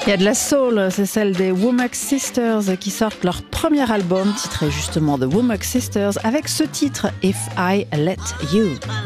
Il y a de la soul, c'est celle des Womack Sisters qui sortent leur premier album titré justement The Womack Sisters avec ce titre If I Let You.